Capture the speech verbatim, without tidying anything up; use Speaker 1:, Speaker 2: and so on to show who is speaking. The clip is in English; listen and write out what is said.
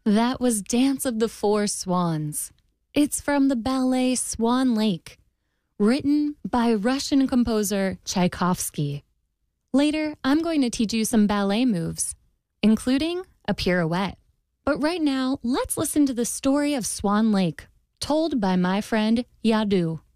Speaker 1: That was Dance of the Four Swans. It's from the ballet Swan Lake, written by Russian composer Tchaikovsky. Later, I'm going to teach you some ballet moves, including a pirouette. But right now, let's listen to the story of Swan Lake, told by my friend Yadu.